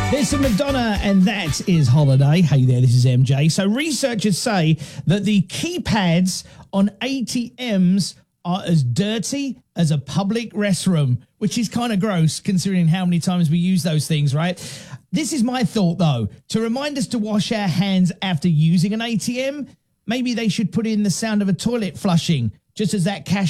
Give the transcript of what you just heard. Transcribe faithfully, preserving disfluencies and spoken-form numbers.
There's some Madonna, and that is Holiday. Hey there, this is M J. So researchers say that the keypads on A T Ms are as dirty as a public restroom, which is kind of gross considering how many times we use those things, right? This is my thought, though. To remind us to wash our hands after using an A T M, maybe they should put in the sound of a toilet flushing, just as that cash